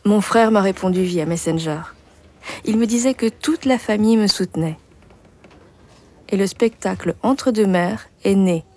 Mon frère m'a répondu via Messenger. Il me disait que toute la famille me soutenait. Et le spectacle Entre deux mers est né